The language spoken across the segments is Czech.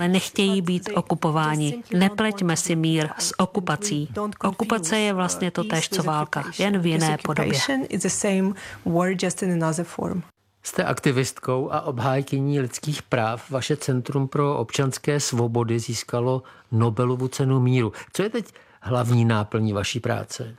ale nechtějí být okupováni. Nepleťme si mír s okupací. Okupace je vlastně totéž co válka, jen v jiné podobě. Jste aktivistkou a obhájkyní lidských práv. Vaše Centrum pro občanské svobody získalo Nobelovu cenu míru. Co je teď hlavní náplní vaší práce?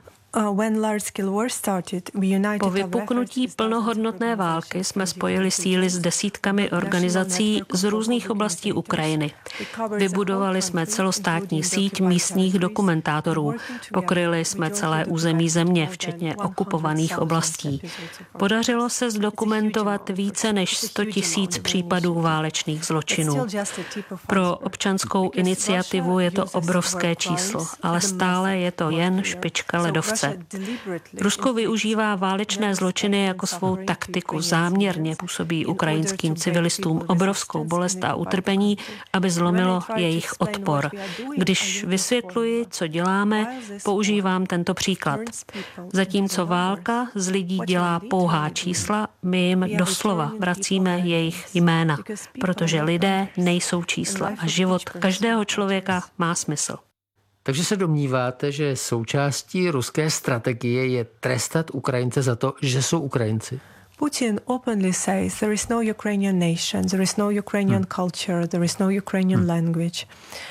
Po vypuknutí plnohodnotné války jsme spojili síly s desítkami organizací z různých oblastí Ukrajiny. Vybudovali jsme celostátní síť místních dokumentátorů. Pokryli jsme celé území země, včetně okupovaných oblastí. Podařilo se zdokumentovat více než 100 000 případů válečných zločinů. Pro občanskou iniciativu je to obrovské číslo, ale stále je to jen špička ledovce. Rusko využívá válečné zločiny jako svou taktiku, záměrně působí ukrajinským civilistům obrovskou bolest a utrpení, aby zlomilo jejich odpor. Když vysvětluji, co děláme, používám tento příklad. Zatímco válka z lidí dělá pouhá čísla, my jim doslova vracíme jejich jména, protože lidé nejsou čísla a život každého člověka má smysl. Takže se domníváte, že součástí ruské strategie je trestat Ukrajince za to, že jsou Ukrajinci? Putin openly says there is no Ukrainian nation, there is no Ukrainian culture, there is no Ukrainian language.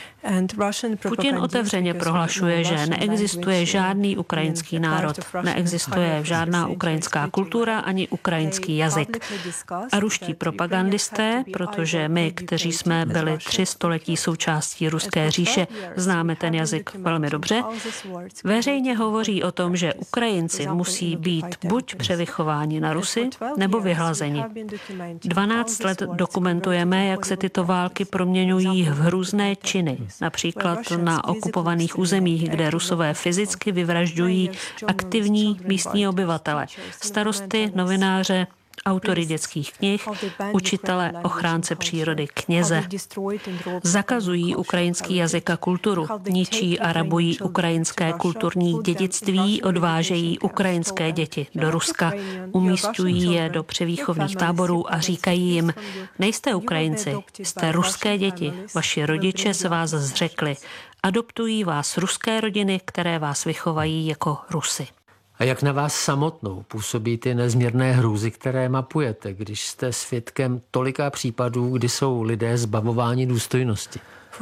Putin otevřeně prohlašuje, že neexistuje žádný ukrajinský národ, neexistuje žádná ukrajinská kultura ani ukrajinský jazyk. A ruští propagandisté, protože my, kteří jsme byli 3 století součástí ruské říše, známe ten jazyk velmi dobře, veřejně hovoří o tom, že Ukrajinci musí být buď převychováni na Rusy, nebo vyhlazeni. 12 let dokumentujeme, jak se tyto války proměňují v hrůzné činy. Například na okupovaných územích, kde Rusové fyzicky vyvražďují aktivní místní obyvatele, starosty, novináře, autory dětských knih, učitele, ochránce přírody, kněze. Zakazují ukrajinský jazyk a kulturu, ničí a rabují ukrajinské kulturní dědictví, odvážejí ukrajinské děti do Ruska, umísťují je do převýchovných táborů a říkají jim, nejste Ukrajinci, jste ruské děti, vaši rodiče se vás zřekli. Adoptují vás ruské rodiny, které vás vychovají jako Rusy. A jak na vás samotnou působí ty nezměrné hrůzy, které mapujete, když jste svědkem tolika případů, kdy jsou lidé zbavováni důstojnosti?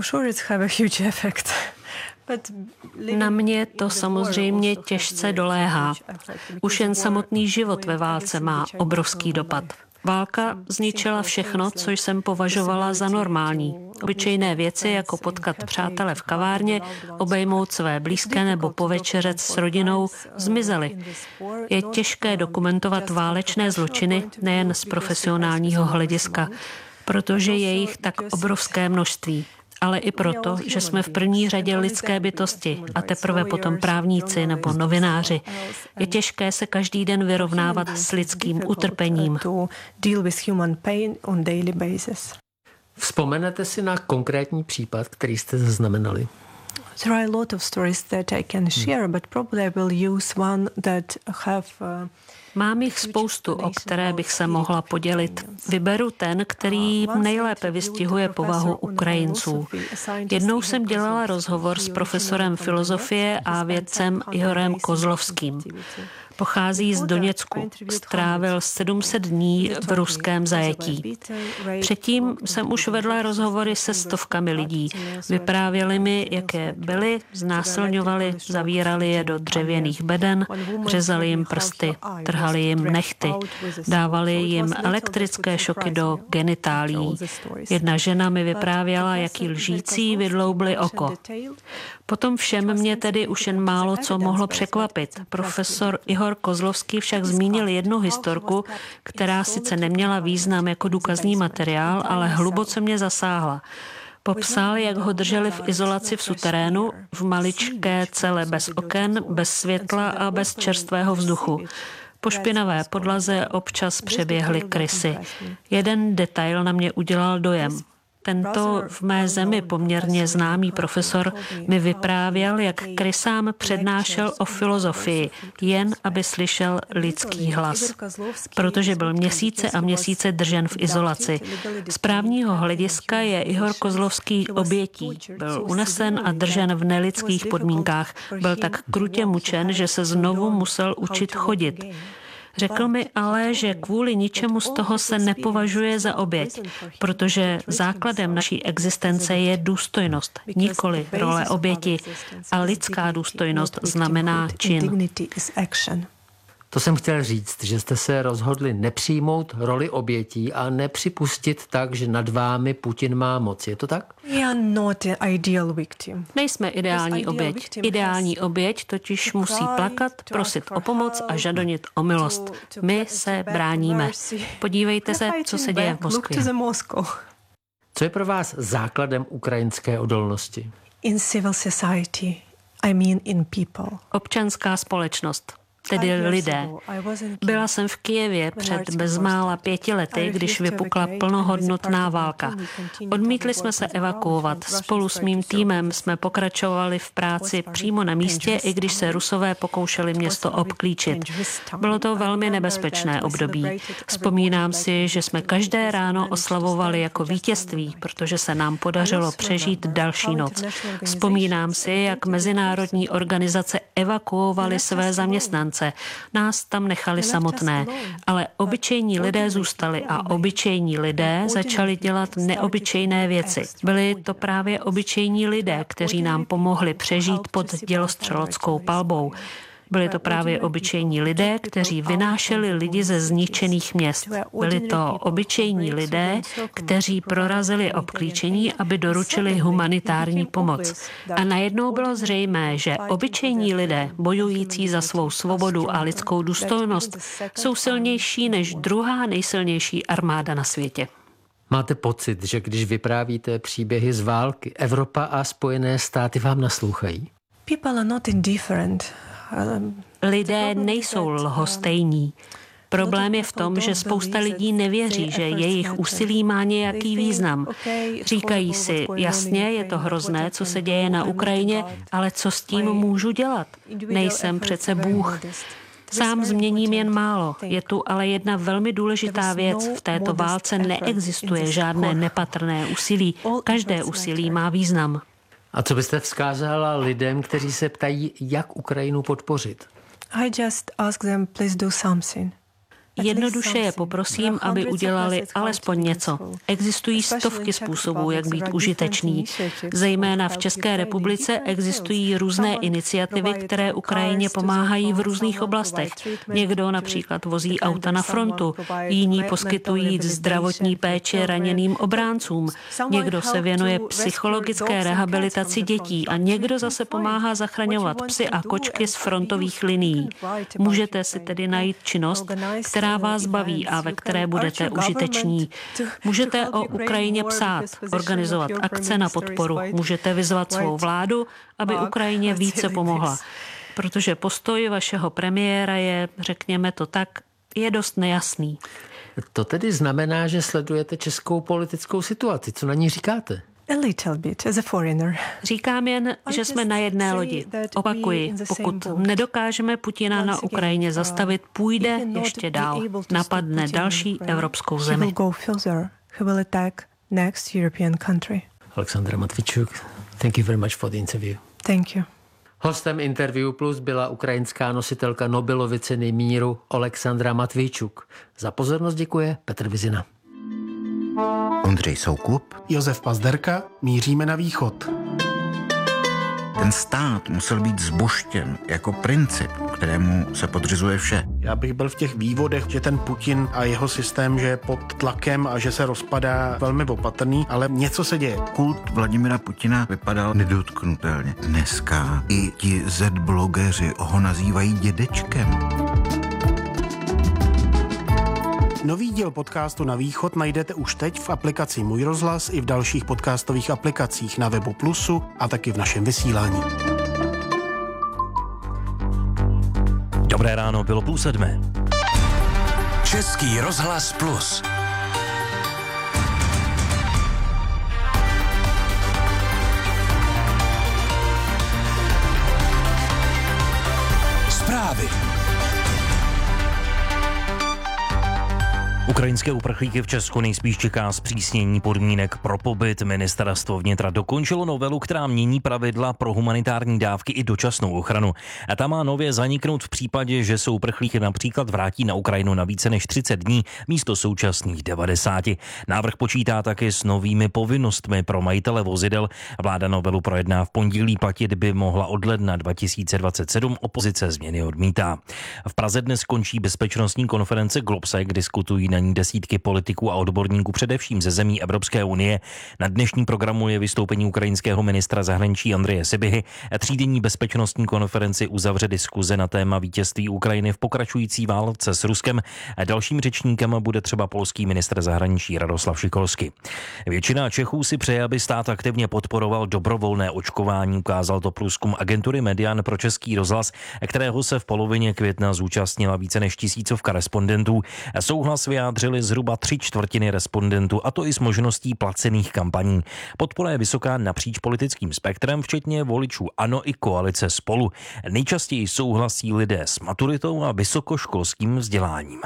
Na mě to samozřejmě těžce doléhá. Už jen samotný život ve válce má obrovský dopad. Válka zničila všechno, co jsem považovala za normální. Obyčejné věci, jako potkat přátele v kavárně, obejmout své blízké nebo povečeřet s rodinou, zmizely. Je těžké dokumentovat válečné zločiny nejen z profesionálního hlediska, protože je jich tak obrovské množství. Ale i proto, že jsme v první řadě lidské bytosti a teprve potom právníci nebo novináři. Je těžké se každý den vyrovnávat s lidským utrpením. Vzpomenete si na konkrétní případ, který jste zaznamenali? There are a lot of stories that I can share, but probably I will use one that have Mám jich spoustu, o které bych se mohla podělit. Vyberu ten, který nejlépe vystihuje povahu Ukrajinců. Jednou jsem dělala rozhovor s profesorem filozofie a vědcem Ihorem Kozlovským. Pochází z Doněcku. Strávil 700 dní v ruském zajetí. Předtím jsem už vedla rozhovory se stovkami lidí. Vyprávěli mi, jaké byli, znásilňovali, zavírali je do dřevěných beden, řezali jim prsty, trhali jim nehty, dávali jim elektrické šoky do genitálií. Jedna žena mi vyprávěla, jak jí lžící vydloubli oko. Potom všem mě tedy už jen málo co mohlo překvapit. Profesor Ihor Kozlovský však zmínil jednu historku, která sice neměla význam jako důkazní materiál, ale hluboce mě zasáhla. Popsal, jak ho drželi v izolaci v suterénu, v maličké cele bez oken, bez světla a bez čerstvého vzduchu. Po špinavé podlaze občas přeběhly krysy. Jeden detail na mě udělal dojem. Tento v mé zemi poměrně známý profesor mi vyprávěl, jak Krysám přednášel o filozofii, jen aby slyšel lidský hlas. Protože byl měsíce a měsíce držen v izolaci. Z právního hlediska je Ihor Kozlovský obětí. Byl unesen a držen v nelidských podmínkách. Byl tak krutě mučen, že se znovu musel učit chodit. Řekl mi ale, že kvůli ničemu z toho se nepovažuje za oběť, protože základem naší existence je důstojnost, nikoli role oběti, a lidská důstojnost znamená čin. To jsem chtěl říct, že jste se rozhodli nepřijmout roli obětí a nepřipustit tak, že nad vámi Putin má moc. Je to tak? Nejsme ideální oběť. Ideální oběť totiž musí plakat, prosit o pomoc a žadonit o milost. My se bráníme. Podívejte se, co se děje v Moskvě. Co je pro vás základem ukrajinské odolnosti? Občanská společnost. Tedy lidé. Byla jsem v Kyjevě před bezmála 5 lety, když vypukla plnohodnotná válka. Odmítli jsme se evakuovat. Spolu s mým týmem jsme pokračovali v práci přímo na místě, i když se Rusové pokoušeli město obklíčit. Bylo to velmi nebezpečné období. Vzpomínám si, že jsme každé ráno oslavovali jako vítězství, protože se nám podařilo přežít další noc. Vzpomínám si, jak mezinárodní organizace evakuovaly své zaměstnance. Nás tam nechali samotné, ale obyčejní lidé zůstali a obyčejní lidé začali dělat neobyčejné věci. Byli to právě obyčejní lidé, kteří nám pomohli přežít pod dělostřeleckou palbou. Byli to právě obyčejní lidé, kteří vynášeli lidi ze zničených měst. Byli to obyčejní lidé, kteří prorazili obklíčení, aby doručili humanitární pomoc. A najednou bylo zřejmé, že obyčejní lidé, bojující za svou svobodu a lidskou důstojnost, jsou silnější než druhá nejsilnější armáda na světě. Máte pocit, že když vyprávíte příběhy z války, Evropa a Spojené státy vám naslouchají? Lidé nejsou lhostejní. Problém je v tom, že spousta lidí nevěří, že jejich úsilí má nějaký význam. Říkají si, jasně, je to hrozné, co se děje na Ukrajině, ale co s tím můžu dělat? Nejsem přece Bůh. Sám změním jen málo. Je tu ale jedna velmi důležitá věc. V této válce neexistuje žádné nepatrné úsilí. Každé úsilí má význam. A co byste vzkázala lidem, kteří se ptají, jak Ukrajinu podpořit? Jednoduše je poprosím, aby udělali alespoň něco. Existují stovky způsobů, jak být užitečný. Zejména v České republice existují různé iniciativy, které Ukrajině pomáhají v různých oblastech. Někdo například vozí auta na frontu, jiní poskytují zdravotní péči raněným obráncům, někdo se věnuje psychologické rehabilitaci dětí a někdo zase pomáhá zachraňovat psy a kočky z frontových linií. Můžete si tedy najít činnost, která vás baví a ve které budete užiteční. Můžete o Ukrajině psát, organizovat akce na podporu, můžete vyzvat svou vládu, aby Ukrajině více pomohla. Protože postoj vašeho premiéra je, řekněme to tak, je dost nejasný. To tedy znamená, že sledujete českou politickou situaci. Co na ní říkáte? Říkám jen, že jsme na jedné lodi. Opakuji, pokud nedokážeme Putina na Ukrajině zastavit, půjde ještě dál. Napadne další evropskou zemi. Alexandra Matvičuk, thank you very much for the interview. Thank you. Hostem Interview Plus byla ukrajinská nositelka Nobelovy ceny míru Alexandra Matvičuk. Za pozornost děkuje Petr Vizina. Ondřej Soukup, Josef Pazderka, míříme na východ. Ten stát musel být zbuštěn jako princip, kterému se podřizuje vše. Já bych byl v těch vývodech, že ten Putin a jeho systém, že je pod tlakem a že se rozpadá, velmi opatrný, ale něco se děje. Kult Vladimira Putina vypadal nedotknutelně. Dneska i ti Z-blogeři ho nazývají dědečkem. Nový díl podcastu Na východ najdete už teď v aplikaci Můj rozhlas i v dalších podcastových aplikacích na webu Plusu a taky v našem vysílání. Dobré ráno, bylo 6:30. Český rozhlas Plus. Ukrajinské uprchlíky v Česku nejspíš čeká zpřísnění podmínek pro pobyt. Ministerstvo vnitra dokončilo novelu, která mění pravidla pro humanitární dávky i dočasnou ochranu. A ta má nově zaniknout v případě, že se uprchlíky například vrátí na Ukrajinu na více než 30 dní místo současných 90. Návrh počítá taky s novými povinnostmi pro majitele vozidel. Vláda novelu projedná v pondělí, platit by mohla od ledna 2027. Opozice změny odmítá. V Praze dnes končí bezpečnostní konference Globsec, diskutují na ní desítky politiků a odborníků především ze zemí Evropské unie. Na dnešní programu je vystoupení ukrajinského ministra zahraničí Andreje Sybihy. Třídenní bezpečnostní konferenci uzavře diskuze na téma vítězství Ukrajiny v pokračující válce s Ruskem. Dalším řečníkem bude třeba polský ministr zahraničí Radoslav Šikolský. Většina Čechů si přeje, aby stát aktivně podporoval dobrovolné očkování, ukázal to průzkum agentury Median pro Český rozhlas, kterého se v polovině května zúčastnila více než 1000 respondentů. Souhlas vyjádřili zhruba 3/4 respondentů, a to i s možností placených kampaní. Podpora je vysoká napříč politickým spektrem, včetně voličů ANO i koalice Spolu. Nejčastěji souhlasí lidé s maturitou a vysokoškolským vzděláním.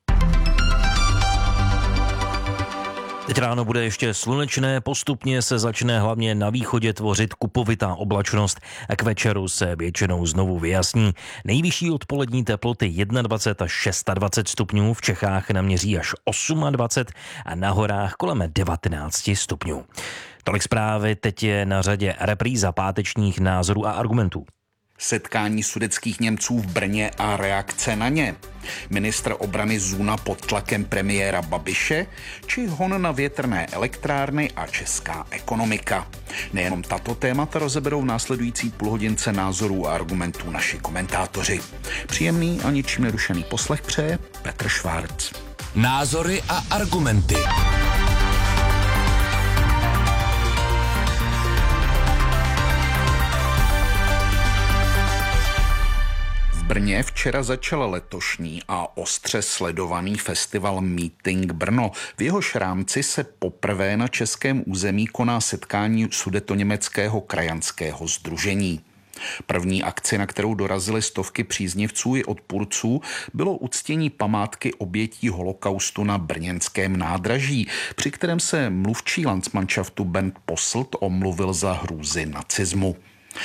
Teď ráno bude ještě slunečné, postupně se začne hlavně na východě tvořit kupovitá oblačnost a k večeru se většinou znovu vyjasní. Nejvyšší odpolední teploty 21 až 26 stupňů, v Čechách naměří až 28 a na horách kolem 19 stupňů. Tolik zprávy, teď je na řadě repríza pátečních názorů a argumentů. Setkání sudetských Němců v Brně a reakce na ně. Ministr obrany Zuna pod tlakem premiéra Babiše či hon na větrné elektrárny a česká ekonomika. Nejenom tato témata rozeberou v následující půlhodince názorů a argumentů naši komentátoři. Příjemný a ničím nerušený poslech přeje Petr Švárc. Názory a argumenty. V Brně včera začal letošní a ostře sledovaný festival Meeting Brno. V jehož rámci se poprvé na českém území koná setkání Sudetoněmeckého krajanského sdružení. První akci, na kterou dorazily stovky příznivců i odpůrců, bylo uctění památky obětí holokaustu na brněnském nádraží, při kterém se mluvčí Landsmannschaftu Bernd Posselt omluvil za hrůzy nacismu.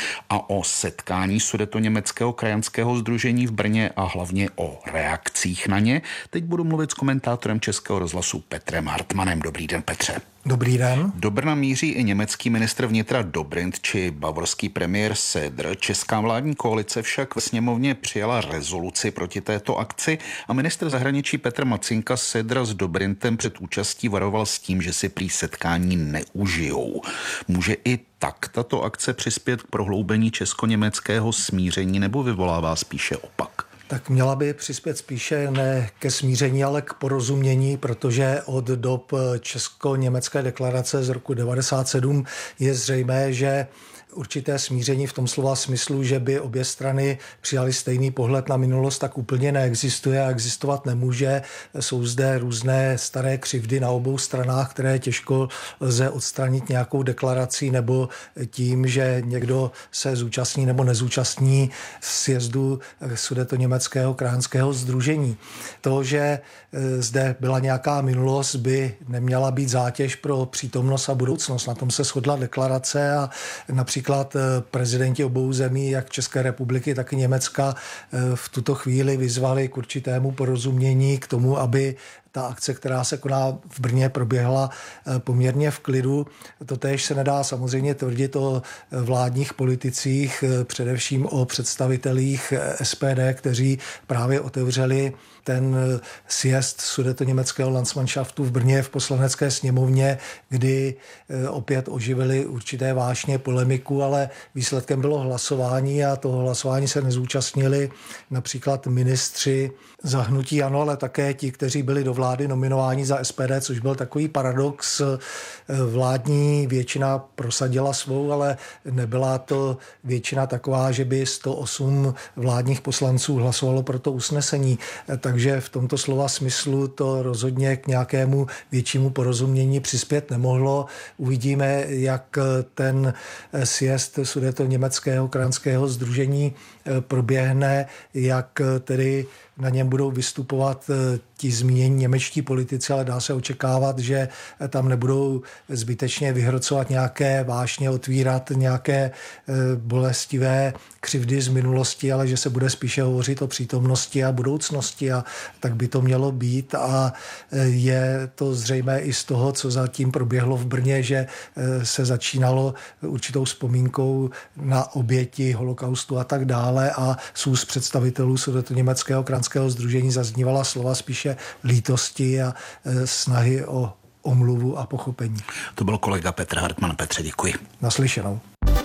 A o setkání Sudetoněmeckého krajanského sdružení v Brně a hlavně o reakcích na ně teď budu mluvit s komentátorem Českého rozhlasu Petrem Hartmanem. Dobrý den, Petře. Dobrý den. Do Brna míří i německý ministr vnitra Dobrindt či bavorský premiér Söder. Česká vládní koalice však ve sněmovně přijala rezoluci proti této akci a ministr zahraničí Petr Macinka Södera s Dobrindtem před účastí varoval s tím, že si prý setkání neužijou. Může i tak tato akce přispět k prohloubení česko-německého smíření nebo vyvolává spíše opak? Tak měla by přispět spíše ne ke smíření, ale k porozumění, protože od dob česko-německé deklarace z roku 1997 je zřejmé, že určité smíření v tom slova smyslu, že by obě strany přijali stejný pohled na minulost, tak úplně neexistuje a existovat nemůže. Jsou zde různé staré křivdy na obou stranách, které těžko lze odstranit nějakou deklarací nebo tím, že někdo se zúčastní nebo nezúčastní sjezdu Sudetoněmeckého krajanského sdružení. To, že zde byla nějaká minulost, by neměla být zátěž pro přítomnost a budoucnost. Na tom se shodla deklarace a například prezidenti obou zemí, jak České republiky, tak i Německa, v tuto chvíli vyzvali k určitému porozumění, k tomu, aby ta akce, která se koná v Brně, proběhla poměrně v klidu. Totéž se nedá samozřejmě tvrdit o vládních politicích, především o představitelích SPD, kteří právě otevřeli ten sjezd Sudetoněmeckého Landsmannschaftu v Brně v Poslanecké sněmovně, kdy opět oživili určité vášně, polemiku, ale výsledkem bylo hlasování a toho hlasování se nezúčastnili například ministři za hnutí ANO, ale také ti, kteří byli do vlády nominováni za SPD, což byl takový paradox. Vládní většina prosadila svou, ale nebyla to většina taková, že by 108 vládních poslanců hlasovalo pro to usnesení. Takže takže v tomto slova smyslu to rozhodně k nějakému většímu porozumění přispět nemohlo. Uvidíme, jak ten sjezd Sudetoněmeckého krajanského sdružení proběhne, jak tedy na něm budou vystupovat ti zmínění němečtí politici, ale dá se očekávat, že tam nebudou zbytečně vyhrocovat nějaké vášně, otvírat nějaké bolestivé křivdy z minulosti, ale že se bude spíše hovořit o přítomnosti a budoucnosti a tak by to mělo být a je to zřejmé i z toho, co zatím proběhlo v Brně, že se začínalo určitou vzpomínkou na oběti holokaustu a tak dále a z úst představitelů Sudetoněmeckého krajanského sdružení zaznívala slova spíše lítosti a snahy o omluvu a pochopení. To byl kolega Petr Hartman. Petře, děkuji. Naslyšenou.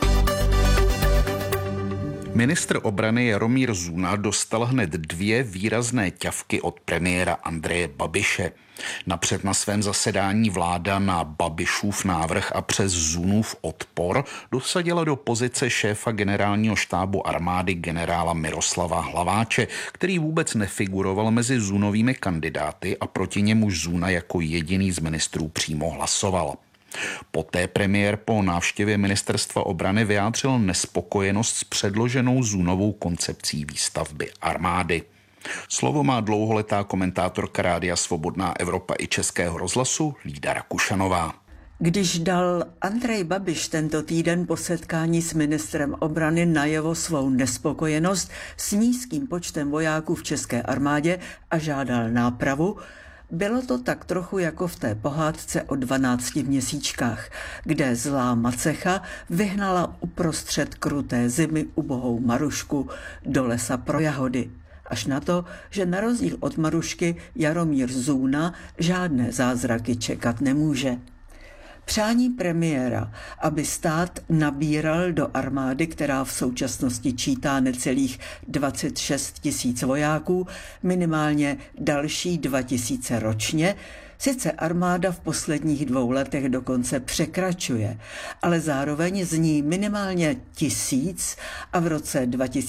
Ministr obrany Jaromír Zuna dostal hned 2 výrazné ťavky od premiéra Andreje Babiše. Napřed na svém zasedání vláda na Babišův návrh a přes Zunův odpor dosadila do pozice šéfa generálního štábu armády generála Miroslava Hlaváče, který vůbec nefiguroval mezi Zunovými kandidáty a proti němuž Zuna jako jediný z ministrů přímo hlasoval. Poté premiér po návštěvě ministerstva obrany vyjádřil nespokojenost s předloženou Zunovou koncepcí výstavby armády. Slovo má dlouholetá komentátorka Rádia Svobodná Evropa i Českého rozhlasu Lída Rakušanová. Když dal Andrej Babiš tento týden po setkání s ministrem obrany najevo svou nespokojenost s nízkým počtem vojáků v české armádě a žádal nápravu, bylo to tak trochu jako v té pohádce o 12 měsíčkách, kde zlá macecha vyhnala uprostřed kruté zimy ubohou Marušku do lesa pro jahody. Až na to, že na rozdíl od Marušky Jaromír Zuna žádné zázraky čekat nemůže. Přání premiéra, aby stát nabíral do armády, která v současnosti čítá necelých 26 000 vojáků, minimálně další 2 000 ročně, sice armáda v posledních 2 letech dokonce překračuje, ale zároveň z ní minimálně 1000 a v roce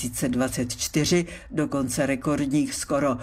2024 dokonce rekordních skoro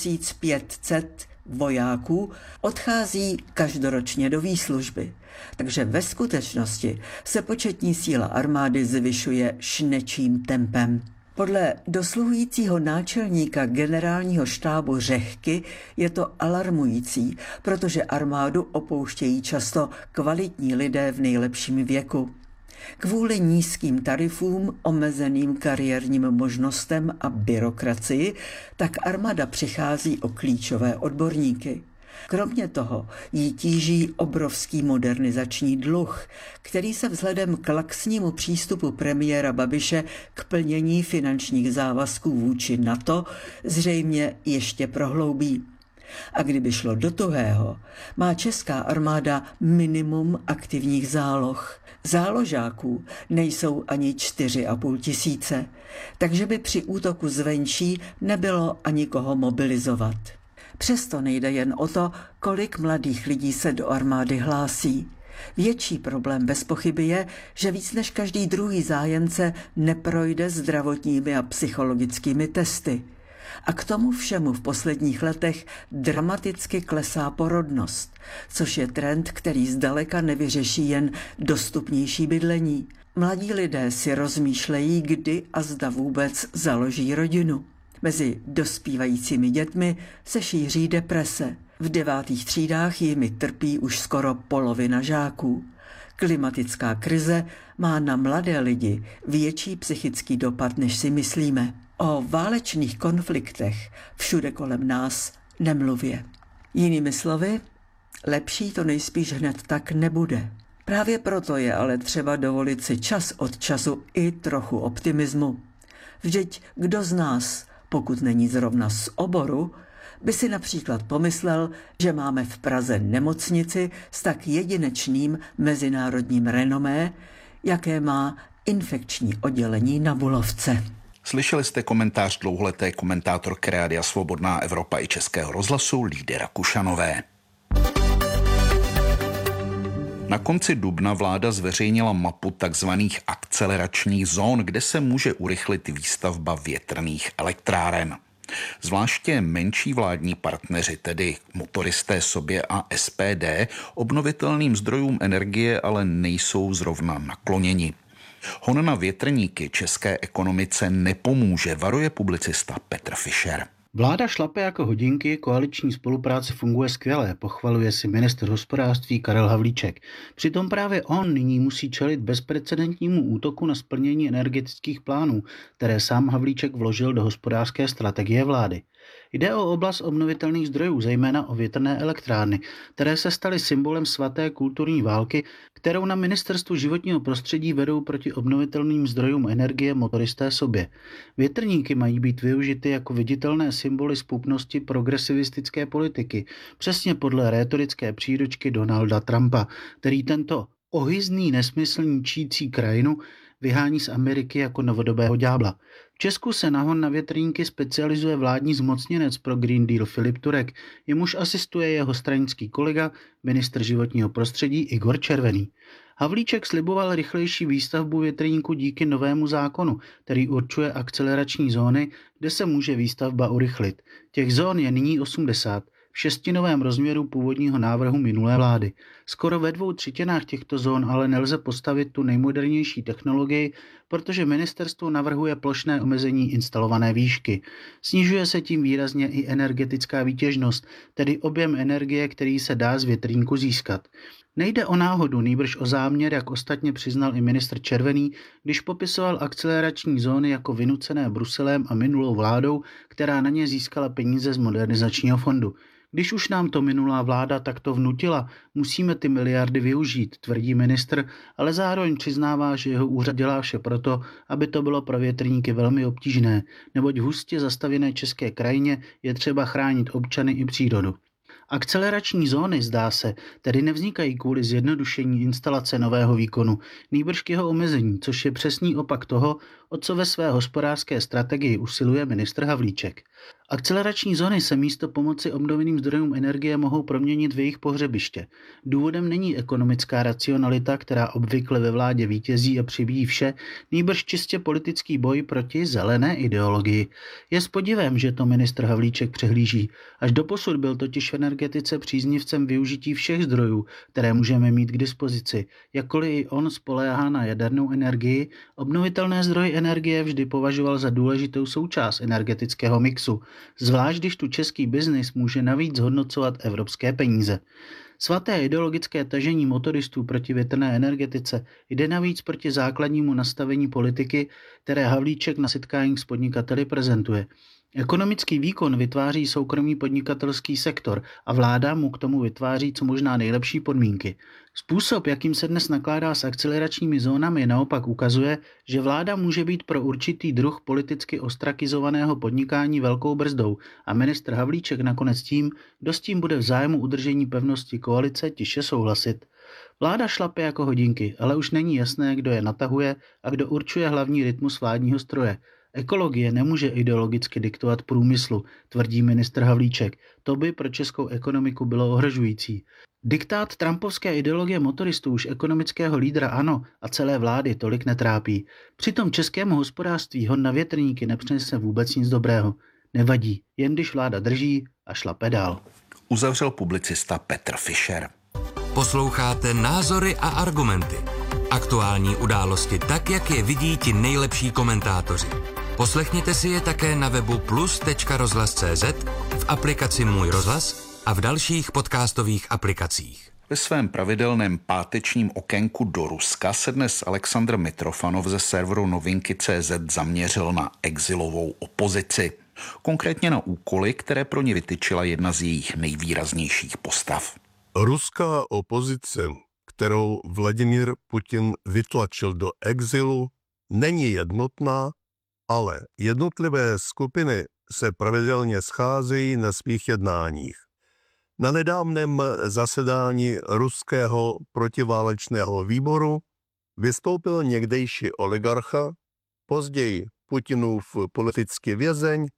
1500 vojáků odchází každoročně do výslužby. Takže ve skutečnosti se početní síla armády zvyšuje šnečím tempem. Podle dosluhujícího náčelníka generálního štábu Řehky je to alarmující, protože armádu opouštějí často kvalitní lidé v nejlepším věku. Kvůli nízkým tarifům, omezeným kariérním možnostem a byrokracii, tak armáda přichází o klíčové odborníky. Kromě toho jí tíží obrovský modernizační dluh, který se vzhledem k laxnímu přístupu premiéra Babiše k plnění finančních závazků vůči NATO zřejmě ještě prohloubí. A kdyby šlo do tuhého, má česká armáda minimum aktivních záloh. Záložáků nejsou ani 4,5 tisíce, takže by při útoku zvenčí nebylo ani koho mobilizovat. Přesto nejde jen o to, kolik mladých lidí se do armády hlásí. Větší problém bez pochyby je, že víc než každý druhý zájemce neprojde zdravotními a psychologickými testy. A k tomu všemu v posledních letech dramaticky klesá porodnost, což je trend, který zdaleka nevyřeší jen dostupnější bydlení. Mladí lidé si rozmýšlejí, kdy a zda vůbec založí rodinu. Mezi dospívajícími dětmi se šíří deprese. V 9. třídách jimi trpí už skoro polovina žáků. Klimatická krize má na mladé lidi větší psychický dopad, než si myslíme. O válečných konfliktech všude kolem nás nemluvě. Jinými slovy, lepší to nejspíš hned tak nebude. Právě proto je ale třeba dovolit si čas od času i trochu optimismu. Vždyť kdo z nás, pokud není zrovna z oboru, by si například pomyslel, že máme v Praze nemocnici s tak jedinečným mezinárodním renomé, jaké má infekční oddělení na Bulovce. Slyšeli jste komentář dlouholeté komentátorky Rádia Svobodná Evropa i Českého rozhlasu Lídy Rakušanové. Na konci dubna vláda zveřejnila mapu takzvaných akceleračních zón, kde se může urychlit výstavba větrných elektráren. Zvláště menší vládní partneři, tedy Motoristé sobě a SPD, obnovitelným zdrojům energie ale nejsou zrovna nakloněni. Hon na větrníky české ekonomice nepomůže, varuje publicista Petr Fischer. Vláda šlape jako hodinky, koaliční spolupráce funguje skvěle, pochvaluje si ministr hospodářství Karel Havlíček. Přitom právě on nyní musí čelit bezprecedentnímu útoku na splnění energetických plánů, které sám Havlíček vložil do hospodářské strategie vlády. Jde o oblast obnovitelných zdrojů, zejména o větrné elektrárny, které se staly symbolem svaté kulturní války, kterou na Ministerstvu životního prostředí vedou proti obnovitelným zdrojům energie Motoristé sobě. Větrníky mají být využity jako viditelné symboly zpupnosti progresivistické politiky, přesně podle rétorické příručky Donalda Trumpa, který tento ohyzný nesmysl ničící krajinu vyhání z Ameriky jako novodobého ďábla. V Česku se na hon na větrníky specializuje vládní zmocněnec pro Green Deal Filip Turek, jemuž asistuje jeho stranický kolega, ministr životního prostředí Igor Červený. Havlíček sliboval rychlejší výstavbu větrníků díky novému zákonu, který určuje akcelerační zóny, kde se může výstavba urychlit. Těch zón je nyní 80. V šestinovém rozměru původního návrhu minulé vlády. Skoro ve 2/3 těchto zón ale nelze postavit tu nejmodernější technologii, protože ministerstvo navrhuje plošné omezení instalované výšky. Snižuje se tím výrazně i energetická výtěžnost, tedy objem energie, který se dá z větrníku získat. Nejde o náhodu, nýbrž o záměr, jak ostatně přiznal i ministr Červený, když popisoval akcelerační zóny jako vynucené Bruselem a minulou vládou, která na ně získala peníze z modernizačního fondu. Když už nám to minulá vláda takto vnutila, musíme ty miliardy využít, tvrdí ministr, ale zároveň přiznává, že jeho úřad dělá vše proto, aby to bylo pro větrníky velmi obtížné, neboť v hustě zastavěné české krajině je třeba chránit občany i přírodu. Akcelerační zóny, zdá se, tedy nevznikají kvůli zjednodušení instalace nového výkonu, nýbrž k jeho omezení, což je přesný opak toho, o co ve své hospodářské strategii usiluje ministr Havlíček. Akcelerační zóny se místo pomoci obnovitelným zdrojům energie mohou proměnit v jejich pohřebiště. Důvodem není ekonomická racionalita, která obvykle ve vládě vítězí a přibíjí vše, nýbrž čistě politický boj proti zelené ideologii. Je s podivem, že to ministr Havlíček přehlíží. Až doposud byl totiž v energetice příznivcem využití všech zdrojů, které můžeme mít k dispozici. Jakkoliv i on spoléhá na jadernou energii, obnovitelné zdroje energie vždy považoval za důležitou součást energetického mixu, zvlášť když tu český biznis může navíc zhodnocovat evropské peníze. Svaté ideologické tažení motoristů proti větrné energetice jde navíc proti základnímu nastavení politiky, které Havlíček na setkáních s podnikateli prezentuje. Ekonomický výkon vytváří soukromý podnikatelský sektor a vláda mu k tomu vytváří co možná nejlepší podmínky. Způsob, jakým se dnes nakládá s akceleračními zónami, naopak ukazuje, že vláda může být pro určitý druh politicky ostrakizovaného podnikání velkou brzdou a ministr Havlíček nakonec tím, kdo s tím bude v zájmu udržení pevnosti koalice, tiše souhlasit. Vláda šlape jako hodinky, ale už není jasné, kdo je natahuje a kdo určuje hlavní rytmus vládního stroje. Ekologie nemůže ideologicky diktovat průmyslu, tvrdí ministr Havlíček. To by pro českou ekonomiku bylo ohrožující. Diktát trumpovské ideologie motoristů už ekonomického lídra ANO a celé vlády tolik netrápí. Přitom českému hospodářství hon na větrníky nepřinese vůbec nic dobrého. Nevadí, jen když vláda drží a šlape dál. Uzavřel publicista Petr Fischer. Posloucháte Názory a argumenty. Aktuální události tak, jak je vidí ti nejlepší komentátoři. Poslechněte si je také na webu plus.rozhlas.cz, v aplikaci Můj rozhlas a v dalších podcastových aplikacích. Ve svém pravidelném pátečním okénku do Ruska se dnes Alexandr Mitrofanov ze serveru Novinky.cz zaměřil na exilovou opozici. Konkrétně na úkoly, které pro ně vytyčila jedna z jejich nejvýraznějších postav. Ruská opozice, kterou Vladimír Putin vytlačil do exilu, není jednotná, ale jednotlivé skupiny se pravidelně scházejí na svých jednáních. Na nedávném zasedání ruského protiválečného výboru vystoupil někdejší oligarcha, později Putinův politický vězeň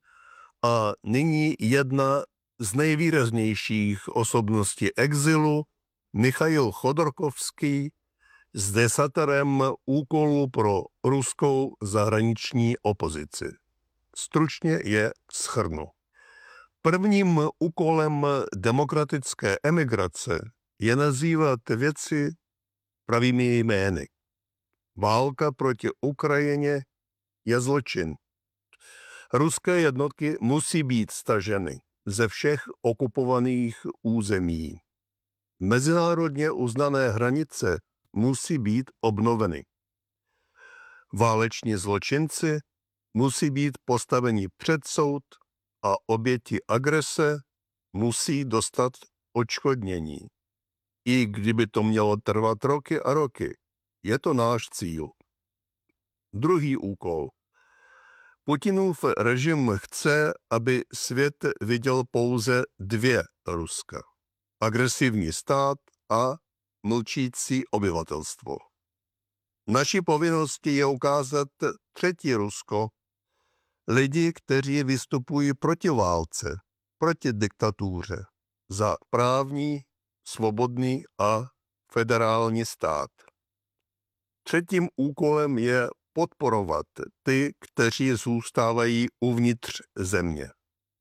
a nyní jedna z nejvýraznějších osobností exilu Michail Chodorkovský s desaterem úkolů pro ruskou zahraniční opozici. Stručně je shrnu. Prvním úkolem demokratické emigrace je nazývat věci pravými jmény. Válka proti Ukrajině je zločin. Ruské jednotky musí být staženy ze všech okupovaných území. Mezinárodně uznané hranice musí být obnoveny. Váleční zločinci musí být postaveni před soud a oběti agrese musí dostat odškodnění. I kdyby to mělo trvat roky a roky, je to náš cíl. Druhý úkol. Putinův režim chce, aby svět viděl pouze dvě Ruska. Agresivní stát a mlčící obyvatelstvo. Naší povinností je ukázat třetí Rusko, lidi, kteří vystupují proti válce, proti diktatuře, za právní, svobodný a federální stát. Třetím úkolem je podporovat ty, kteří zůstávají uvnitř země.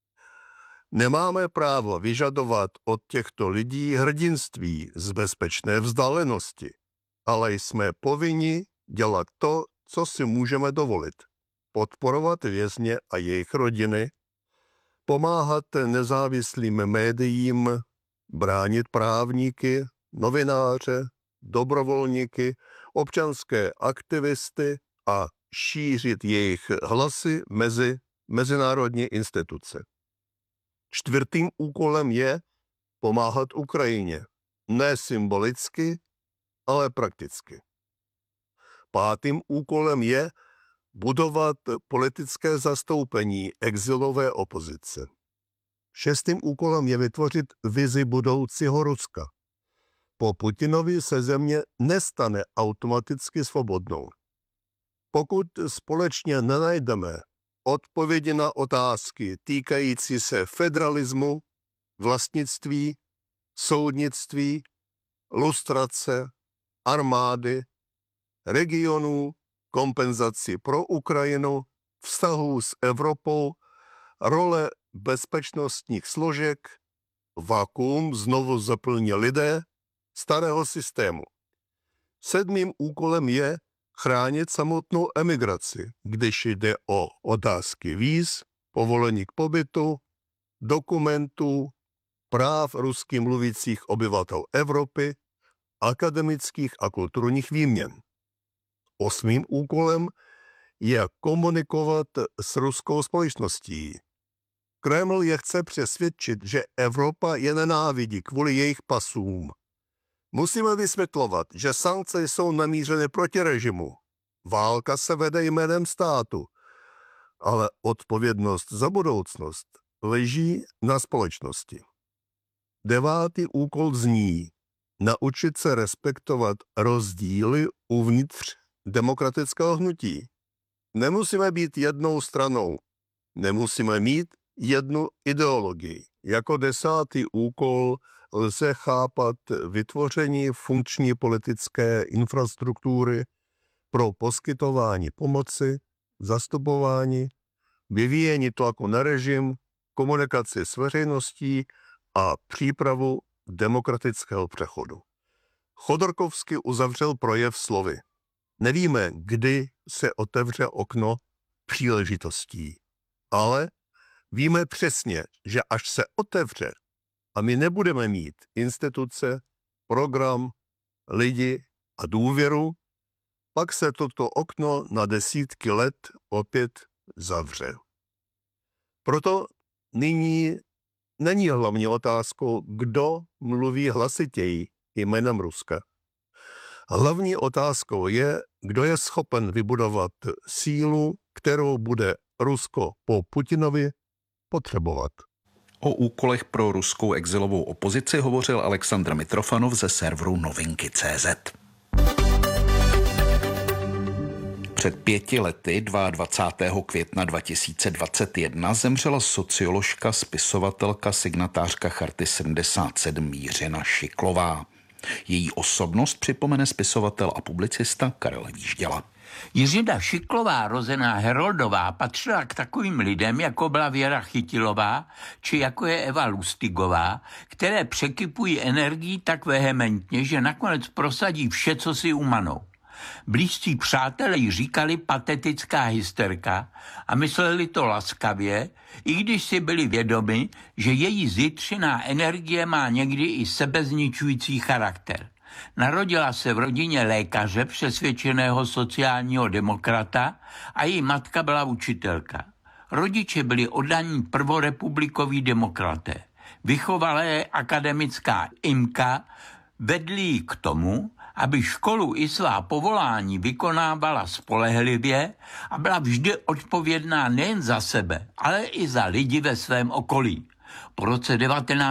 Nemáme právo vyžadovat od těchto lidí hrdinství z bezpečné vzdálenosti, ale jsme povinni dělat to, co si můžeme dovolit. Podporovat vězně a jejich rodiny, pomáhat nezávislým médiím, bránit právníky, novináře, dobrovolníky, občanské aktivisty a šířit jejich hlasy mezi mezinárodní instituce. Čtvrtým úkolem je pomáhat Ukrajině, ne symbolicky, ale prakticky. Pátým úkolem je budovat politické zastoupení exilové opozice. Šestým úkolem je vytvořit vizi budoucího Ruska. Po Putinovi se země nestane automaticky svobodnou. Pokud společně nenajdeme odpovědi na otázky týkající se federalismu, vlastnictví, soudnictví, lustrace, armády, regionů, kompenzaci pro Ukrajinu, vztahů s Evropou, role bezpečnostních složek, vakuum znovu zaplní lidé starého systému. Sedmým úkolem je chránit samotnou emigraci, když jde o otázky víz, povolení k pobytu, dokumentů, práv rusky mluvících obyvatel Evropy, akademických a kulturních výměn. Osmým úkolem je komunikovat s ruskou společností. Kreml je chce přesvědčit, že Evropa je nenávidí kvůli jejich pasům. Musíme vysvětlovat, že sankce jsou namířeny proti režimu. Válka se vede jménem státu, ale odpovědnost za budoucnost leží na společnosti. Devátý úkol zní naučit se respektovat rozdíly uvnitř demokratického hnutí. Nemusíme být jednou stranou, nemusíme mít jednu ideologii. Jako 10. úkol lze chápat vytvoření funkční politické infrastruktury pro poskytování pomoci, zastupování, vyvíjení tlaku na režim, komunikaci s veřejností a přípravu demokratického přechodu. Chodorkovský uzavřel projev slovy: nevíme, kdy se otevře okno příležitostí, ale víme přesně, že až se otevře a my nebudeme mít instituce, program, lidi a důvěru, pak se toto okno na desítky let opět zavře. Proto nyní není hlavní otázkou, kdo mluví hlasitěji jménem Ruska. Hlavní otázkou je, kdo je schopen vybudovat sílu, kterou bude Rusko po Putinovi potřebovat. O úkolech pro ruskou exilovou opozici hovořil Alexandr Mitrofanov ze serveru Novinky.cz. Před 5 lety, 22. května 2021, zemřela socioložka, spisovatelka, signatářka Charty 77 Jiřina Šiklová. Její osobnost připomene spisovatel a publicista Karel Výžděla. Jiřina Šiklová, rozená Heroldová, patřila k takovým lidem, jako byla Věra Chytilová, či jako je Eva Lustigová, které překypují energií tak vehementně, že nakonec prosadí vše, co si umanou. Blízcí přátelé jí říkali patetická hysterka a mysleli to laskavě, i když si byli vědomi, že její zjitřená energie má někdy i sebezničující charakter. Narodila se v rodině lékaře, přesvědčeného sociálního demokrata, a její matka byla učitelka. Rodiče byli oddaní prvorepublikoví demokraté. Vychovala je akademická imka, vedli ji k tomu, aby školu i svá povolání vykonávala spolehlivě a byla vždy odpovědná nejen za sebe, ale i za lidi ve svém okolí. Po roce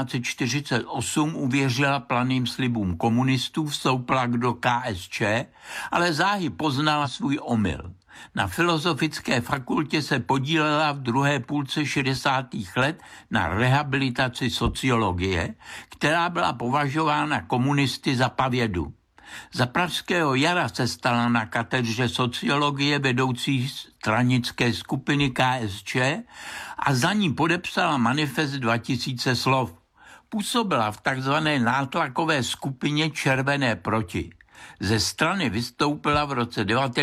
1948 uvěřila planým slibům komunistů, vstoupila do KSČ, ale záhy poznala svůj omyl. Na Filozofické fakultě se podílela v druhé půlce 60. let na rehabilitaci sociologie, která byla považována komunisty za pavědu. Za pražského jara se stala na katedře sociologie vedoucí stranické skupiny KSČ a za ní podepsala manifest 2000 slov. Působila v takzvané nátlakové skupině Červené proti. Ze strany vystoupila v roce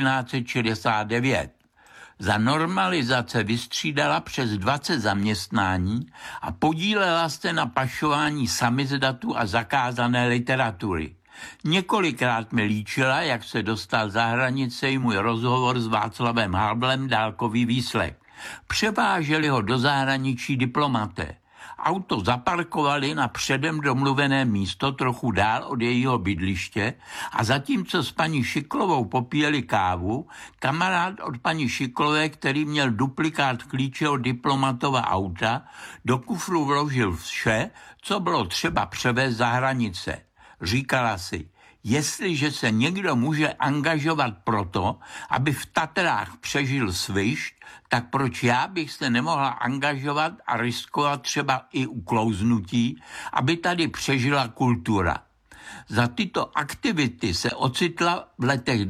1969. Za normalizace vystřídala přes 20 zaměstnání a podílela se na pašování samizdatu a zakázané literatury. Několikrát mi líčila, jak se dostal za hranice i můj rozhovor s Václavem Havlem dálkový výslech. Převáželi ho do zahraničí diplomaté. Auto zaparkovali na předem domluvené místo trochu dál od jejího bydliště a zatímco s paní Šiklovou popíjeli kávu, kamarád od paní Šiklové, který měl duplikát klíče od diplomatova auta, do kufru vložil vše, co bylo třeba převést za hranice. Říkala si, jestliže se někdo může angažovat proto, aby v Tatrách přežil svišť, tak proč já bych se nemohla angažovat a riskovat třeba i uklouznutí, aby tady přežila kultura. Za tyto aktivity se ocitla v letech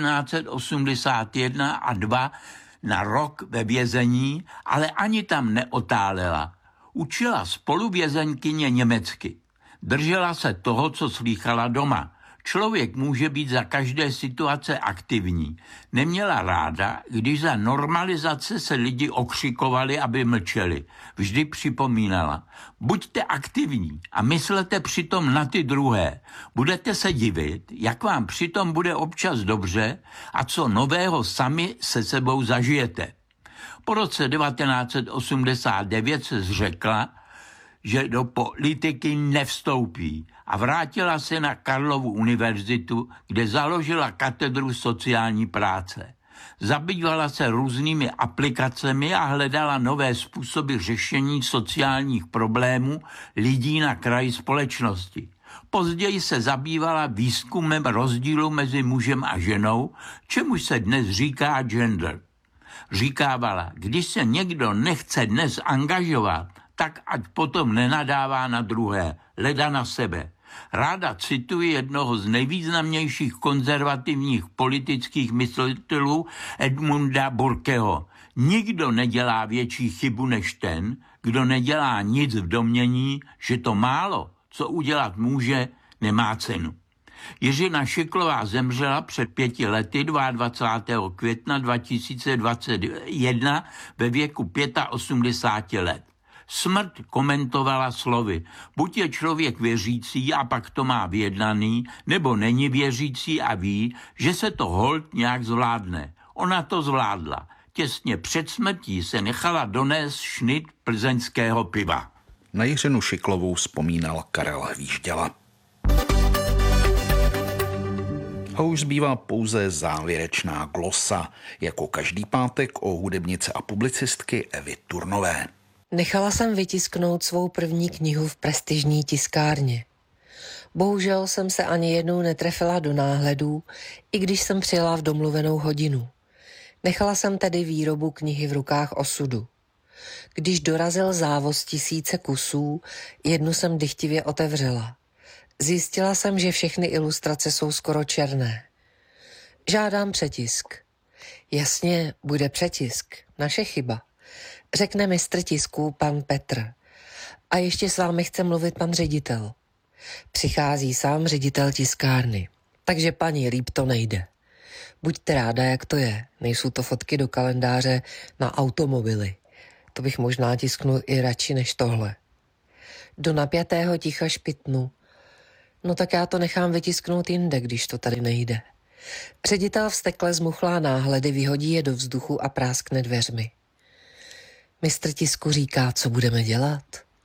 1981 a 2 na rok ve vězení, ale ani tam neotálela. Učila spoluvězeňkyně německy. Držela se toho, co slýchala doma. Člověk může být za každé situace aktivní. Neměla ráda, když za normalizace se lidi okřikovali, aby mlčeli. Vždy připomínala, buďte aktivní a myslete přitom na ty druhé. Budete se divit, jak vám přitom bude občas dobře a co nového sami se sebou zažijete. Po roce 1989 se zřekla, že do politiky nevstoupí a vrátila se na Karlovu univerzitu, kde založila katedru sociální práce. Zabývala se různými aplikacemi a hledala nové způsoby řešení sociálních problémů lidí na kraji společnosti. Později se zabývala výzkumem rozdílu mezi mužem a ženou, čemuž se dnes říká gender. Říkávala, když se někdo nechce dnes angažovat, tak ať potom nenadává na druhé, leda na sebe. Ráda cituji jednoho z nejvýznamnějších konzervativních politických myslitelů Edmunda Burkeho. Nikdo nedělá větší chybu než ten, kdo nedělá nic v domnění, že to málo, co udělat může, nemá cenu. Jiřina Šiklová zemřela před 5 lety 22. května 2021 ve věku 85 let. Smrt komentovala slovy, buď je člověk věřící a pak to má vyjednaný, nebo není věřící a ví, že se to holt nějak zvládne. Ona to zvládla. Těsně před smrtí se nechala donést šnit plzeňského piva. Na Jiřinu Šiklovou vzpomínal Karel Výžděla. A už zbývá pouze závěrečná glosa, jako každý pátek o hudebnice a publicistky Evy Turnové. Nechala jsem vytisknout svou první knihu v prestižní tiskárně. Bohužel jsem se ani jednou netrefila do náhledů, i když jsem přijela v domluvenou hodinu. Nechala jsem tedy výrobu knihy v rukách osudu. Když dorazil závoz 1000 kusů, jednu jsem dychtivě otevřela. Zjistila jsem, že všechny ilustrace jsou skoro černé. Žádám přetisk. Jasně, bude přetisk. Naše chyba. Řekne mistr tisků pan Petr. A ještě s vámi chce mluvit pan ředitel. Přichází sám ředitel tiskárny. Takže paní, líp to nejde. Buďte ráda, jak to je. Nejsou to fotky do kalendáře na automobily. To bych možná tisknul i radši než tohle. Do napjatého ticha špitnu. No tak já to nechám vytisknout jinde, když to tady nejde. Ředitel vztekle zmuchlá náhledy, vyhodí je do vzduchu a práskne dveřmi. Mistr tisku říká, co budeme dělat.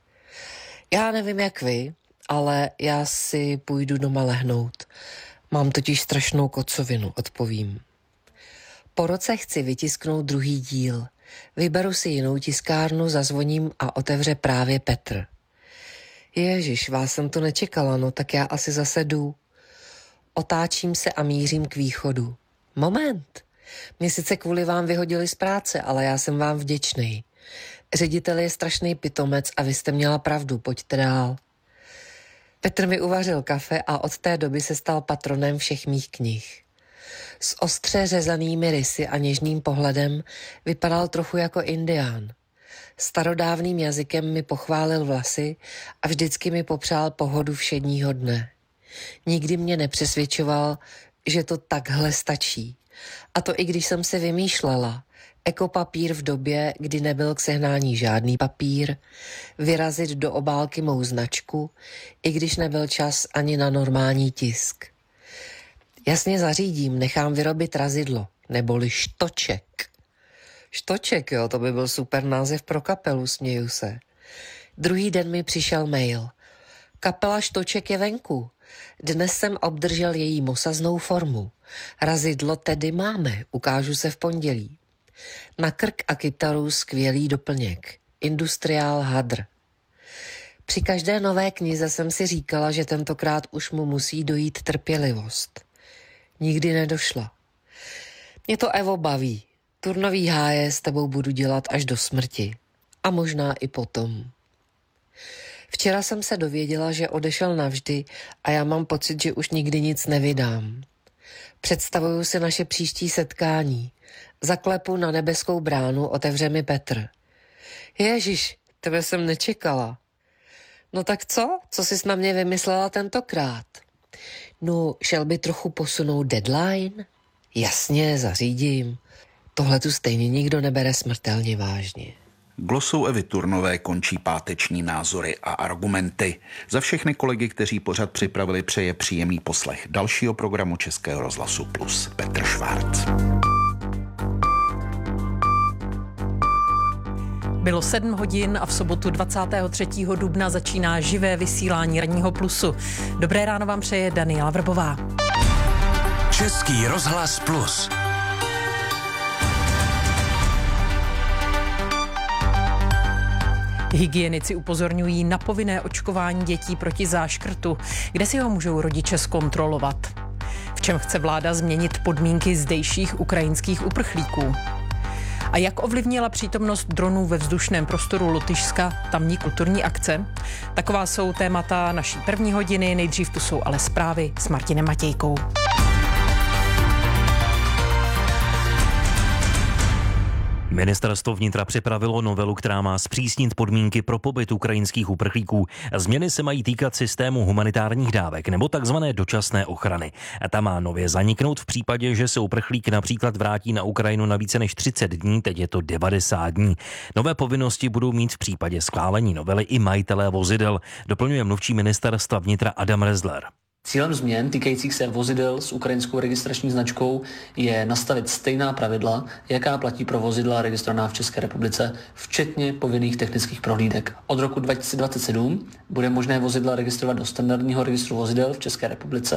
Já nevím, jak vy, ale já si půjdu doma lehnout. Mám totiž strašnou kocovinu, odpovím. Po roce chci vytisknout druhý díl. Vyberu si jinou tiskárnu, zazvoním a otevře právě Petr. Ježiš, vás jsem to nečekala, no tak já asi zase jdu. Otáčím se a mířím k východu. Moment, mě sice kvůli vám vyhodili z práce, ale já jsem vám vděčnej. Ředitel je strašný pitomec a vy jste měla pravdu, pojďte dál. Petr mi uvařil kafe a od té doby se stal patronem všech mých knih. S ostře řezanými rysy a něžným pohledem vypadal trochu jako indián. Starodávným jazykem mi pochválil vlasy a vždycky mi popřál pohodu všedního dne. Nikdy mě nepřesvědčoval, že to takhle stačí. A to i když jsem se vymýšlela. Ekopapír v době, kdy nebyl k sehnání žádný papír, vyrazit do obálky mou značku, i když nebyl čas ani na normální tisk. Jasně zařídím, nechám vyrobit razidlo, neboli štoček. Štoček, jo, to by byl super název pro kapelu, směju se. Druhý den mi přišel mail. Kapela Štoček je venku. Dnes jsem obdržel její mosaznou formu. Razidlo tedy máme, ukážu se v pondělí. Na krk a kytaru skvělý doplněk. Industriál hadr. Při každé nové knize jsem si říkala, že tentokrát už mu musí dojít trpělivost. Nikdy nedošla. Mě to, Evo, baví. Turnový háje s tebou budu dělat až do smrti. A možná i potom. Včera jsem se dověděla, že odešel navždy a já mám pocit, že už nikdy nic nevydám. Představuju si naše příští setkání. Zaklepu na nebeskou bránu, otevře mi Petr. Ježiš, tebe jsem nečekala. No tak co? Co jsi na mě vymyslela tentokrát? No, šel by trochu posunout deadline? Jasně, zařídím. Tohle tu stejně nikdo nebere smrtelně vážně. Glosou Evy Turnové končí páteční názory a argumenty. Za všechny kolegy, kteří pořad připravili, přeje příjemný poslech dalšího programu Českého rozhlasu Plus Petr Švárc. Bylo 7 hodin a v sobotu 23. dubna začíná živé vysílání Ranního Plusu. Dobré ráno vám přeje Daniela Vrbová. Český rozhlas Plus. Hygienici upozorňují na povinné očkování dětí proti záškrtu, kde si ho můžou rodiče zkontrolovat. V čem chce vláda změnit podmínky zdejších ukrajinských uprchlíků? A jak ovlivnila přítomnost dronů ve vzdušném prostoru Lotyšska tamní kulturní akce? Taková jsou témata naší první hodiny, nejdřív tu jsou ale zprávy s Martinem Matějkou. Ministerstvo vnitra připravilo novelu, která má zpřísnit podmínky pro pobyt ukrajinských uprchlíků. Změny se mají týkat systému humanitárních dávek nebo takzvané dočasné ochrany. A ta má nově zaniknout v případě, že se uprchlík například vrátí na Ukrajinu na více než 30 dní, teď je to 90 dní. Nové povinnosti budou mít v případě schválení novely i majitelé vozidel, doplňuje mluvčí ministerstva vnitra Adam Rezler. Cílem změn týkajících se vozidel s ukrajinskou registrační značkou je nastavit stejná pravidla, jaká platí pro vozidla registrovaná v České republice, včetně povinných technických prohlídek. Od roku 2027 bude možné vozidla registrovat do standardního registru vozidel v České republice.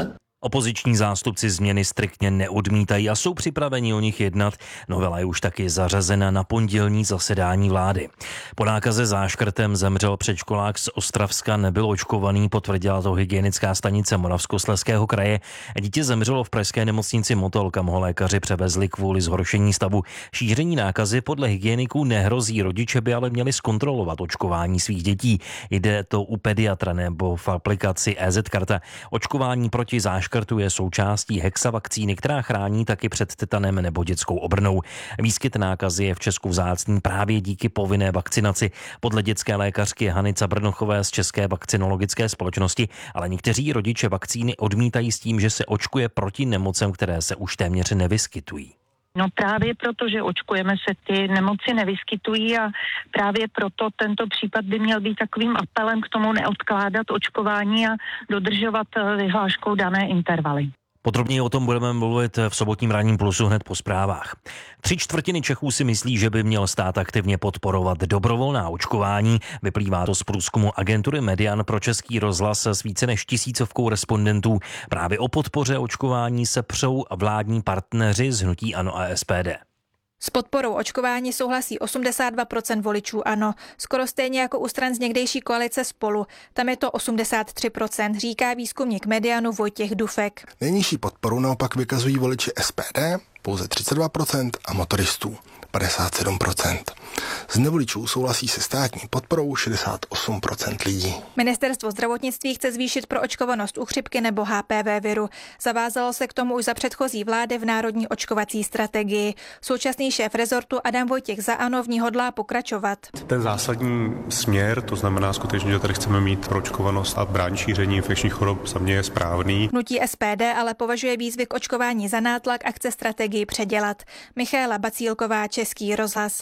Opoziční zástupci změny striktně neodmítají a jsou připraveni o nich jednat. Novela je už taky zařazena na pondělní zasedání vlády. Po nákaze záškrtem zemřel předškolák z Ostravska, nebyl očkovaný, potvrdila to hygienická stanice Moravskoslezského kraje. Dítě zemřelo v pražské nemocnici Motol, kam ho lékaři převezli kvůli zhoršení stavu. Šíření nákazy podle hygieniků nehrozí, rodiče by ale měli zkontrolovat očkování svých dětí. Jde to u pediatra nebo v aplikaci EZ-karta. Očkování proti záškrtu je součástí hexavakcíny, která chrání taky před tetanem nebo dětskou obrnou. Výskyt nákazy je v Česku vzácný právě díky povinné vakcinaci. Podle dětské lékařky Hany Cabrnochové z České vakcinologické společnosti, ale někteří rodiče vakcíny odmítají s tím, že se očkuje proti nemocem, které se už téměř nevyskytují. No právě proto, že očkujeme, se ty nemoci nevyskytují a právě proto tento případ by měl být takovým apelem k tomu neodkládat očkování a dodržovat vyhláškou dané intervaly. Podrobněji o tom budeme mluvit v sobotním ranním plusu hned po zprávách. 3/4 Čechů si myslí, že by měl stát aktivně podporovat dobrovolná očkování. Vyplývá to z průzkumu agentury Median pro Český rozhlas s více než 1000 respondentů. Právě o podpoře očkování se přou vládní partneři z hnutí ANO a SPD. S podporou očkování souhlasí 82% voličů ANO, skoro stejně jako u stran z někdejší koalice Spolu. Tam je to 83%, říká výzkumník Medianu Vojtěch Dufek. Nejnižší podporu naopak vykazují voliči SPD, pouze 32%, a motoristů 57%. Z nevoličů souhlasí se státní podporou 68% lidí. Ministerstvo zdravotnictví chce zvýšit proočkovanost u chřipky nebo HPV viru. Zavázalo se k tomu už za předchozí vlády v národní očkovací strategii. Současný šéf rezortu Adam Vojtěch za ANO v ní hodlá pokračovat. Ten zásadní směr, to znamená skutečně, že tady chceme mít proočkovanost a bránit šíření infekčních chorob, za mě je správný. Hnutí SPD ale považuje výzvy k očkování za nátlak a chce strategii předělat. Michaela Bacílková, Český rozhlas.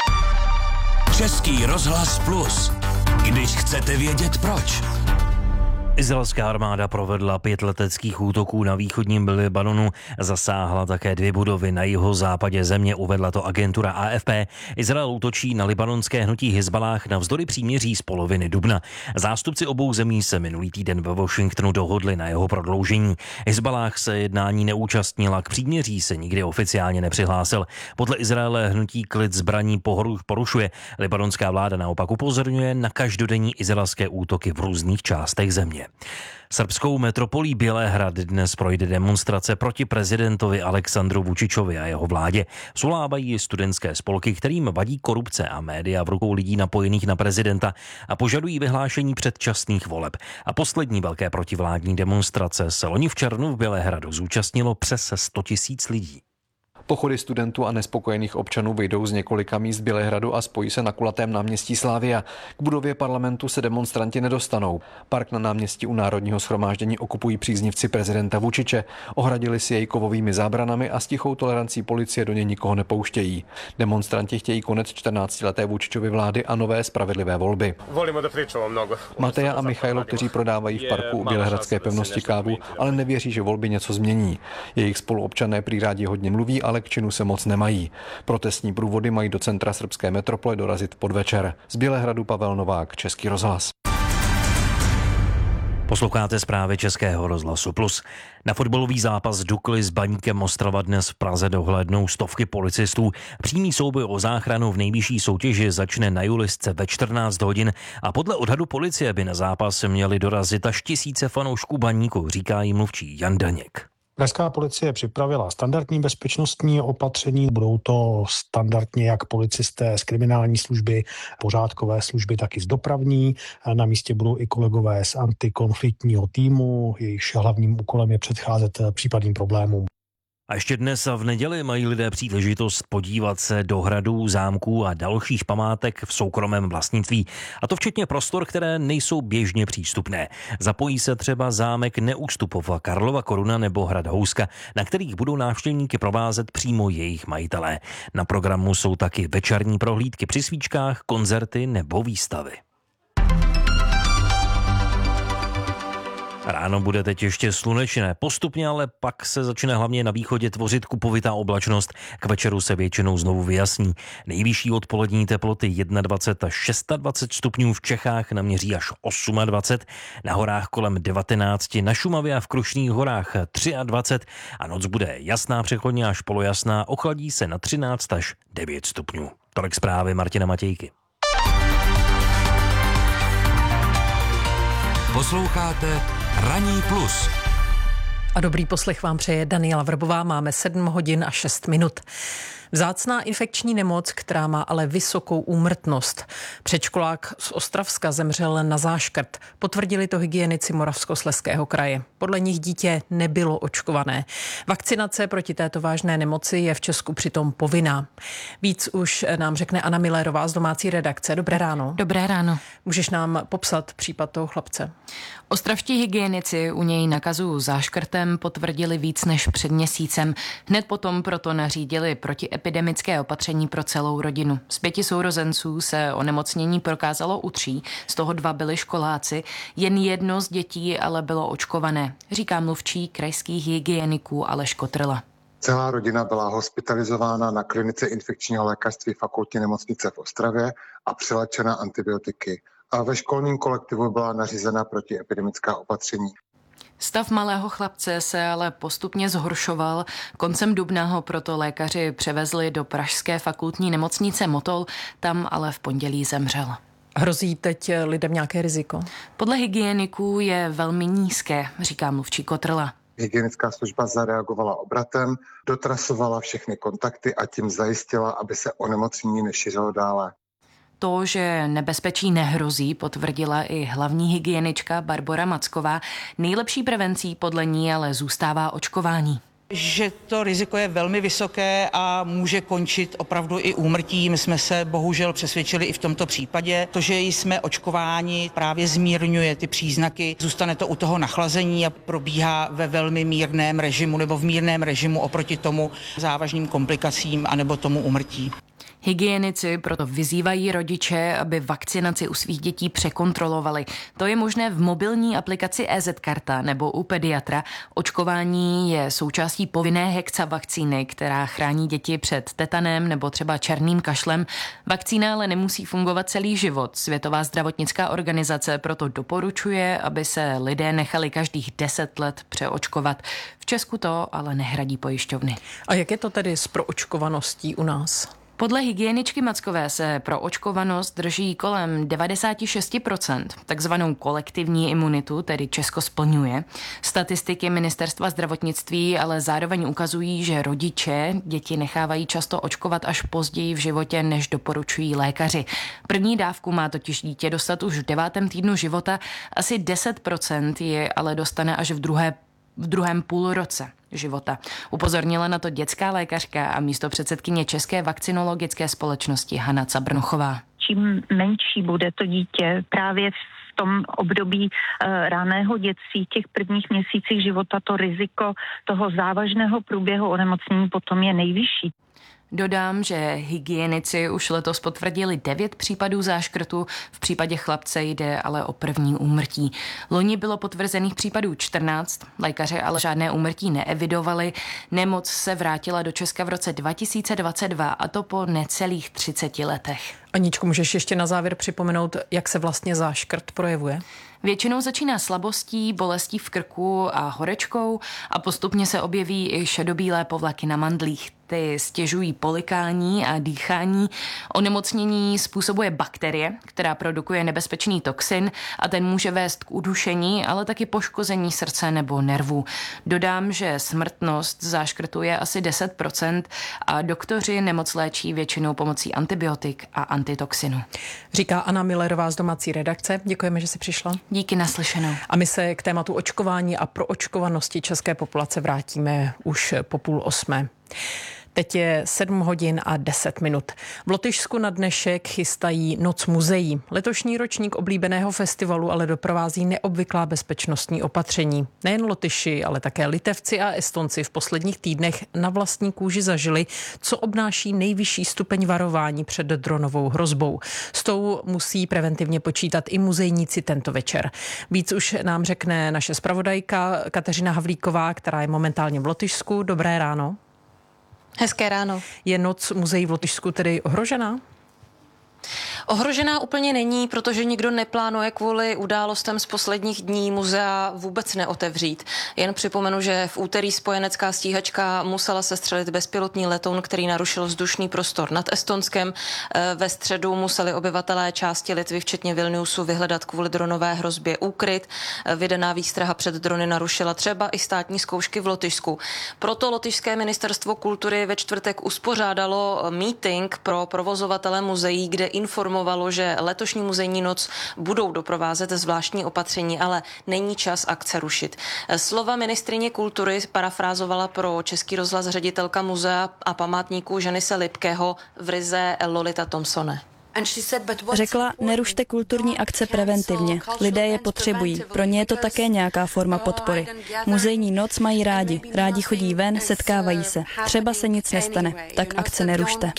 Český rozhlas Plus. Když chcete vědět proč. Izraelská armáda provedla 5 leteckých útoků na východním Libanonu, zasáhla také 2 budovy na jihozápadě země, uvedla to agentura AFP. Izrael útočí na libanonské hnutí Hizballáh navzdory příměří z poloviny dubna. Zástupci obou zemí se minulý týden ve Washingtonu dohodli na jeho prodloužení. Hizballáh se jednání neúčastnila, k příměří se nikdy oficiálně nepřihlásil. Podle Izraele hnutí klid zbraní porušuje. Libanonská vláda naopak upozorňuje na každodenní izraelské útoky v různých částech země. Srbskou metropolí Bělehrad dnes projde demonstrace proti prezidentovi Aleksandru Vučičovi a jeho vládě. Svolávají studentské spolky, kterým vadí korupce a média v rukou lidí napojených na prezidenta a požadují vyhlášení předčasných voleb. A poslední velké protivládní demonstrace se loni v červnu v Bělehradu zúčastnilo přes 100 000 lidí. Pochody studentů a nespokojených občanů vyjdou z několika míst Bělehradu a spojí se na kulatém náměstí Slavia. K budově parlamentu se demonstranti nedostanou. Park na náměstí u Národního shromáždění okupují příznivci prezidenta Vučiče. Ohradili si jej kovovými zábranami a s tichou tolerancí policie do něj nikoho nepouštějí. Demonstranti chtějí konec 14leté Vučičovy vlády a nové spravedlivé volby. Mateja a Michailo, kteří prodávají v parku u bělehradské pevnosti kávu, ale nevěří, že volby něco změní. Jejich spoluobčané prý rádi hodně mluví, ale k činu se moc nemají. Protestní průvody mají do centra srbské metropole dorazit podvečer. Z Bělehradu Pavel Novák, Český rozhlas. Posloucháte zprávy Českého rozhlasu Plus. Na fotbalový zápas Dukly s Baníkem Ostrava dnes v Praze dohlédnou stovky policistů. Přímý souboj o záchranu v nejvyšší soutěži začne na Julisce ve 14 hodin a podle odhadu policie by na zápas měli dorazit až 1000 fanoušků Baníku, říká jí mluvčí Jan Daněk. Pražská policie připravila standardní bezpečnostní opatření. Budou to standardně jak policisté z kriminální služby, pořádkové služby, tak i z dopravní. Na místě budou i kolegové z antikonfliktního týmu. Jejichž hlavním úkolem je předcházet případným problémům. A ještě dnes a v neděli mají lidé příležitost podívat se do hradů, zámků a dalších památek v soukromém vlastnictví. A to včetně prostor, které nejsou běžně přístupné. Zapojí se třeba zámek Neústupova, Karlova Koruna nebo hrad Houska, na kterých budou návštěvníky provázet přímo jejich majitelé. Na programu jsou taky večerní prohlídky při svíčkách, koncerty nebo výstavy. Ráno bude teď ještě slunečné, postupně ale pak se začne hlavně na východě tvořit kupovitá oblačnost. K večeru se většinou znovu vyjasní. Nejvyšší odpolední teploty 21 až 26 stupňů, v Čechách naměří až 28, na horách kolem 19, na Šumavě a v Krušných horách 23 a noc bude jasná přechodně až polojasná, ochladí se na 13 až 9 stupňů. Tolik zprávy Martina Matějky. Posloucháte Ranní plus. A dobrý poslech vám přeje Daniela Vrbová, máme 7 hodin a 6 minut. Vzácná infekční nemoc, která má ale vysokou úmrtnost. Předškolák z Ostravska zemřel na záškrt. Potvrdili to hygienici Moravskoslezského kraje. Podle nich dítě nebylo očkované. Vakcinace proti této vážné nemoci je v Česku přitom povinná. Víc už nám řekne Anna Millerová z domácí redakce. Dobré ráno. Dobré ráno. Můžeš nám popsat případ toho chlapce? Ostravští hygienici u něj nakazu záškrtem potvrdili víc než před měsícem. Hned potom proto nařídili protiepidemické opatření pro celou rodinu. Z 5 sourozenců se onemocnění prokázalo u 3, z toho 2 byli školáci. Jen 1 z dětí ale bylo očkované, říká mluvčí krajských hygieniků Aleš Kotrla. Celá rodina byla hospitalizována na klinice infekčního lékařství fakultní nemocnice v Ostravě a přiléčena antibiotiky. A ve školním kolektivu byla nařízena protiepidemická opatření. Stav malého chlapce se ale postupně zhoršoval. Koncem dubna ho proto lékaři převezli do pražské fakultní nemocnice Motol, tam ale v pondělí zemřel. Hrozí teď lidem nějaké riziko? Podle hygieniků je velmi nízké, říká mluvčí Kotrla. Hygienická služba zareagovala obratem, dotrasovala všechny kontakty a tím zajistila, aby se onemocnění nešířilo dále. To, že nebezpečí nehrozí, potvrdila i hlavní hygienička Barbora Macková. Nejlepší prevencí podle ní ale zůstává očkování. Že to riziko je velmi vysoké a může končit opravdu i úmrtím. My jsme se bohužel přesvědčili i v tomto případě. To, že jsme očkováni, právě zmírňuje ty příznaky. Zůstane to u toho nachlazení a probíhá ve velmi mírném režimu nebo v mírném režimu oproti tomu závažným komplikacím anebo tomu úmrtí. Hygienici proto vyzývají rodiče, aby vakcinaci u svých dětí překontrolovali. To je možné v mobilní aplikaci EZ-karta nebo u pediatra. Očkování je součástí povinné hexa vakcíny, která chrání děti před tetanem nebo třeba černým kašlem. Vakcína ale nemusí fungovat celý život. Světová zdravotnická organizace proto doporučuje, aby se lidé nechali každých 10 let přeočkovat. V Česku to ale nehradí pojišťovny. A jak je to tedy s proočkovaností u nás? Podle hygieničky Mackové se pro očkovanost drží kolem 96%. Takzvanou kolektivní imunitu tedy Česko splňuje. Statistiky Ministerstva zdravotnictví ale zároveň ukazují, že rodiče děti nechávají často očkovat až později v životě, než doporučují lékaři. První dávku má totiž dítě dostat už v 9. týdnu života, asi 10% je ale dostane až v druhém půlroce života. Upozornila na to dětská lékařka a místopředsedkyně České vakcinologické společnosti Hana Cabrnochová. Čím menší bude to dítě právě v tom období raného dětství, těch prvních měsících života, to riziko toho závažného průběhu onemocnění potom je nejvyšší. Dodám, že hygienici už letos potvrdili 9 případů záškrtu, v případě chlapce jde ale o první úmrtí. Loni bylo potvrzených případů 14, lékaři ale žádné úmrtí neevidovali. Nemoc se vrátila do Česka v roce 2022 a to po necelých 30 letech. Aničko, můžeš ještě na závěr připomenout, jak se vlastně záškrt projevuje? Většinou začíná slabostí, bolestí v krku a horečkou a postupně se objeví i šedobílé povlaky na mandlích. Ty stěžují polikání a dýchání. Onemocnění způsobuje bakterie, která produkuje nebezpečný toxin a ten může vést k udušení, ale taky poškození srdce nebo nervů. Dodám, že smrtnost záškrtu je asi 10% a doktoři nemoc léčí většinou pomocí antibiotik a antitoxinu. Říká Anna Millerová z domácí redakce. Děkujeme, že jsi přišla. Díky, naslyšenou. A my se k tématu očkování a proočkovanosti české populace vrátíme už po 7:30. Teď je 7 hodin a 10 minut. V Lotyšsku na dnešek chystají Noc muzeí. Letošní ročník oblíbeného festivalu ale doprovází neobvyklá bezpečnostní opatření. Nejen Lotyši, ale také Litevci a Estonci v posledních týdnech na vlastní kůži zažili, co obnáší nejvyšší stupeň varování před dronovou hrozbou. S tou musí preventivně počítat i muzejníci tento večer. Víc už nám řekne naše zpravodajka Kateřina Havlíková, která je momentálně v Lotyšsku. Dobré ráno. Hezké ráno. Je Noc muzeí v Lotyšsku tedy ohrožená? Ohrožená úplně není, protože nikdo neplánuje kvůli událostem z posledních dní muzea vůbec neotevřít. Jen připomenu, že v úterý spojenecká stíhačka musela sestřelit bezpilotní letoun, který narušil vzdušný prostor nad Estonskem. Ve středu museli obyvatelé části Litvy, včetně Vilniusu, vyhledat kvůli dronové hrozbě úkryt. Vydaná výstraha před drony narušila třeba i státní zkoušky v Lotyšsku. Proto Lotyšské ministerstvo kultury ve čtvrtek uspořádalo meeting pro provozovatele muzeí, kde informovalo, že letošní muzejní noc budou doprovázet zvláštní opatření, ale není čas akce rušit. Slova ministryně kultury parafrázovala pro Český rozhlas ředitelka muzea a památníků Ženise Lipkého v ryze Lolita Thompsone. Řekla, nerušte kulturní akce preventivně. Lidé je potřebují. Pro ně je to také nějaká forma podpory. Muzejní noc mají rádi. Rádi chodí ven, setkávají se. Třeba se nic nestane, tak akce nerušte.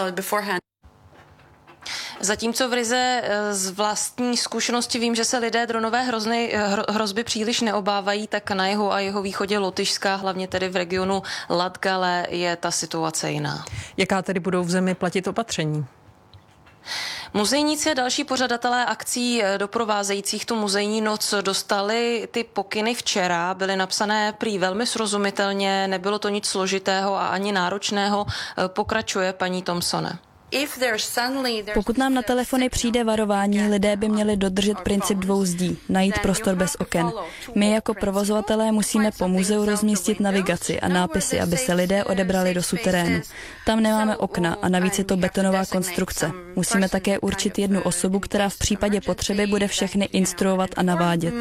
Zatímco v ryze z vlastní zkušenosti vím, že se lidé dronové hrozby příliš neobávají, tak na jihu a jihovýchodě Lotyšska, hlavně tedy v regionu Latgale, je ta situace jiná. Jaká tedy budou v zemi platit opatření? Muzejníci a další pořadatelé akcí doprovázejících tu muzejní noc dostali ty pokyny včera, byly napsané prý velmi srozumitelně, nebylo to nic složitého a ani náročného, pokračuje paní Thompsone. Pokud nám na telefony přijde varování, lidé by měli dodržet princip 2 zdí, najít prostor bez oken. My jako provozovatelé musíme po muzeu rozmístit navigaci a nápisy, aby se lidé odebrali do suterénu. Tam nemáme okna a navíc je to betonová konstrukce. Musíme také určit jednu osobu, která v případě potřeby bude všechny instruovat a navádět.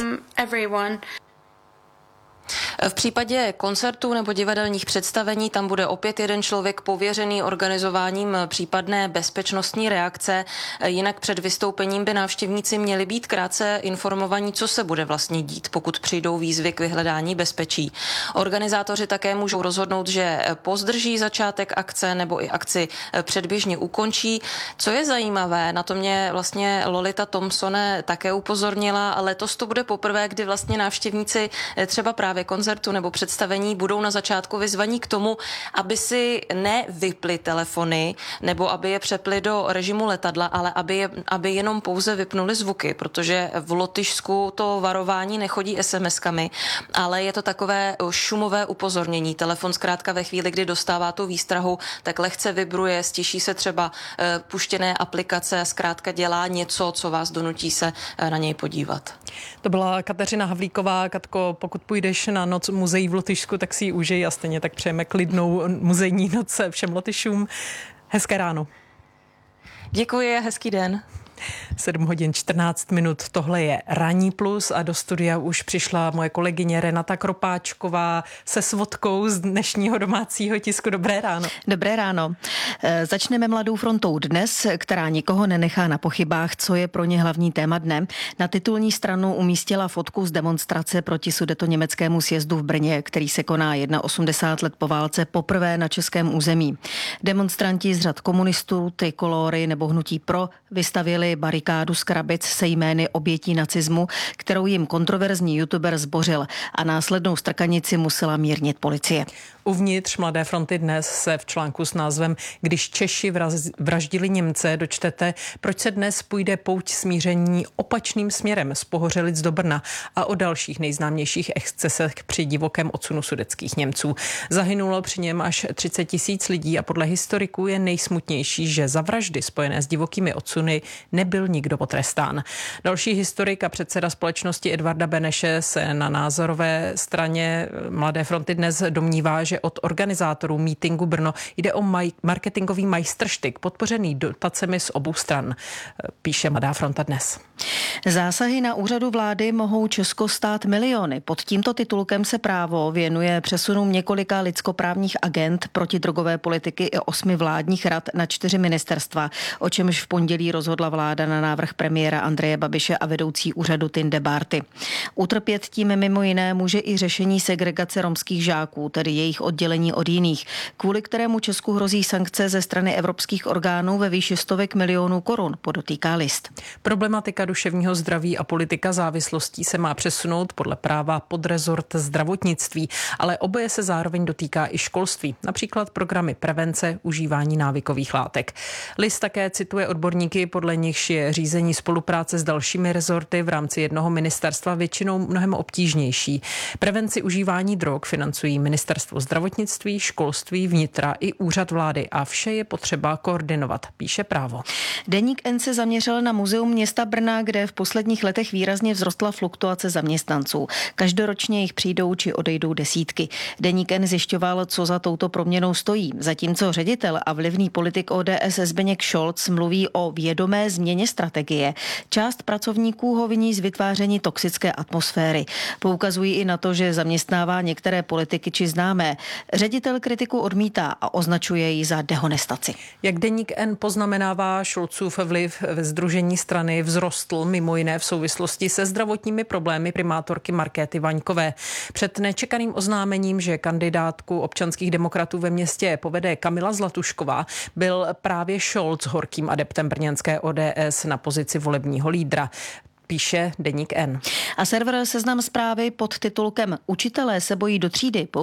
V případě koncertů nebo divadelních představení tam bude opět jeden člověk pověřený organizováním případné bezpečnostní reakce. Jinak před vystoupením by návštěvníci měli být krátce informovaní, co se bude vlastně dít, pokud přijdou výzvy k vyhledání bezpečí. Organizátoři také můžou rozhodnout, že pozdrží začátek akce nebo i akci předběžně ukončí. Co je zajímavé, na to mě vlastně Lolita Thompsone také upozornila, letos to bude poprvé, kdy vlastně návštěvníci třeba právě koncertu nebo představení budou na začátku vyzvaní k tomu, aby si nevypli telefony nebo aby je přepli do režimu letadla, ale aby jenom pouze vypnuli zvuky, protože v Lotyšsku to varování nechodí SMS-kami, ale je to takové šumové upozornění. Telefon zkrátka ve chvíli, kdy dostává tu výstrahu, tak lehce vibruje, stiší se třeba puštěné aplikace a zkrátka dělá něco, co vás donutí se na něj podívat. To byla Kateřina Havlíková. Katko, pokud půjdeš na Noc muzeí v Lotyšsku, tak si ji užij a stejně tak přejeme klidnou muzejní noc všem Lotyšům. Hezké ráno. Děkuji a hezký den. 7 hodin 14 minut, tohle je Ranní plus a do studia už přišla moje kolegyně Renata Kropáčková se svodkou z dnešního domácího tisku. Dobré ráno. Dobré ráno. Začneme Mladou frontou dnes, která nikoho nenechá na pochybách, co je pro ně hlavní téma dne. Na titulní stranu umístila fotku z demonstrace proti sudetoněmeckému sjezdu v Brně, který se koná 81 let po válce poprvé na českém území. Demonstranti z řad komunistů, Trikolory nebo Hnutí Pro vystavili barikádu z krabic se jmény obětí nacismu, kterou jim kontroverzní youtuber zbořil a následnou strkanici musela mírnit policie. Uvnitř Mladé fronty dnes se v článku s názvem Když Češi vraždili Němce dočtete, proč se dnes půjde pouť smíření opačným směrem z Pohořelic do Brna a o dalších nejznámějších excesech při divokém odsunu sudetských Němců. Zahynulo při něm až 30 000 lidí a podle historiků je nejsmutnější, že za vraždy spojené s divokými odsuny nebyl nikdo potrestán. Další historik a předseda společnosti Edvarda Beneše se na názorové straně Mladé fronty dnes domnívá, že že od organizátorů mítinku Brno jde o marketingový majstrštyk podpořený dotacemi z obou stran, píše Mladá fronta dnes. Zásahy na úřadu vlády mohou Česko stát miliony. Pod tímto titulkem se Právo věnuje přesunům několika lidskoprávních agent protidrogové politiky i 8 vládních rad na 4 ministerstva, o čemž v pondělí rozhodla vláda na návrh premiéra Andreje Babiše a vedoucí úřadu Tinde Bárty. Utrpět tím mimo jiné může i řešení segregace romských žáků, tedy jejich oddělení od jiných, kvůli kterému Česku hrozí sankce ze strany evropských orgánů ve výši stovek milionů korun, podotýká List. Problematika duševního zdraví a politika závislostí se má přesunout podle Práva pod rezort zdravotnictví, ale oboje se zároveň dotýká i školství, například programy prevence užívání návykových látek. List také cituje odborníky, podle nichž je řízení spolupráce s dalšími rezorty v rámci jednoho ministerstva většinou mnohem obtížnější. Prevenci užívání drog financují Ministerstvo zdravotnictví, školství, vnitra i úřad vlády a vše je potřeba koordinovat, píše Právo. Deník N se zaměřil na muzeum města Brna, kde v posledních letech výrazně vzrostla fluktuace zaměstnanců. Každoročně jich přijdou či odejdou desítky. Deník N zjišťoval, co za touto proměnou stojí. Zatímco ředitel a vlivný politik ODS Zbyněk Šolc mluví o vědomé změně strategie, část pracovníků ho viní z vytváření toxické atmosféry. Poukazují i na to, že zaměstnává některé politiky či známé. Ředitel kritiku odmítá a označuje ji za dehonestaci. Jak Deník N poznamenává, Šolcův vliv ve sdružení strany vzrostl mimo jiné v souvislosti se zdravotními problémy primátorky Markéty Vaňkové. Před nečekaným oznámením, že kandidátku občanských demokratů ve městě povede Kamila Zlatušková, byl právě Šolc horkým adeptem brněnské ODS na pozici volebního lídra, píše Deník N. A server Seznam Zprávy pod titulkem Učitelé se bojí do třídy